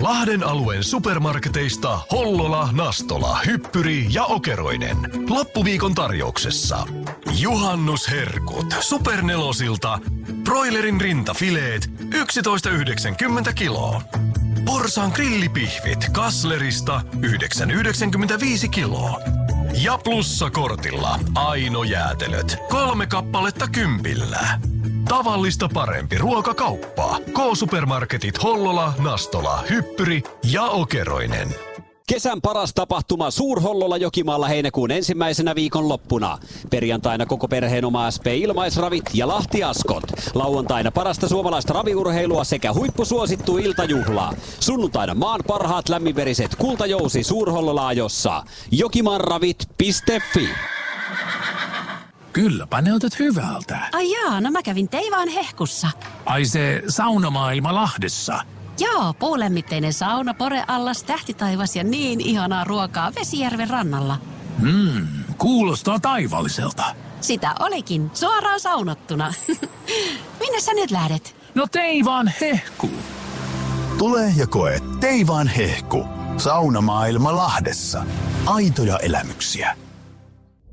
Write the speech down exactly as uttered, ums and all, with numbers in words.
Lahden alueen supermarketeista Hollola, Nastola, Hyppyri ja Okeroinen. Loppuviikon tarjouksessa. Juhannusherkut Supernelosilta. Broilerin rintafileet yksitoista yhdeksänkymmentä kiloa. Porsan grillipihvit Kasslerista yhdeksän yhdeksänkymmentäviisi kiloa. Ja plussakortilla Aino jäätelöt kolme kappaletta kympillä. Tavallista parempi ruokakauppa. K-supermarketit Hollola, Nastola, Hyppyri ja Okeroinen. Kesän paras tapahtuma Suur-Hollola Jokimaalla heinäkuun ensimmäisenä viikonloppuna. Perjantaina koko perheen oma S P-ilmaisravit ja Lahti-askot. Lauantaina parasta suomalaista raviurheilua sekä huippusuosittu iltajuhla. Sunnuntaina maan parhaat lämminveriset kultajousi Suur-Hollola-ajossa. jokimaanravit piste fi. Kylläpä ne otat hyvältä. Ai jaa, no mä kävin Teivaan hehkussa. Ai se saunamaailma Lahdessa. Joo, puulämmitteinen sauna, poreallas, tähtitaivas ja niin ihanaa ruokaa Vesijärven rannalla. Mmm, kuulostaa taivalliselta. Sitä olikin, suoraan saunottuna. Minne sä nyt lähdet? No Teivaan hehkuun. Tule ja koe Teivaan hehku. Saunamaailma Lahdessa. Aitoja elämyksiä.